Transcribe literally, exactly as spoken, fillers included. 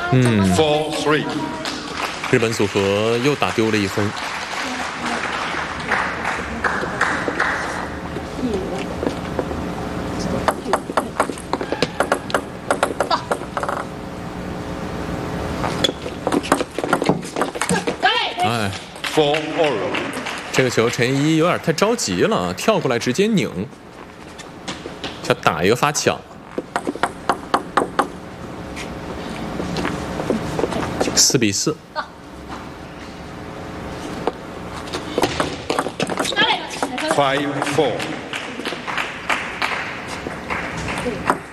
嗯 four three。 日本组合又打丢了一分。哎 four all。 这个球陈一有点太着急了，跳过来直接拧，想打一个发抢。四比四。 five four。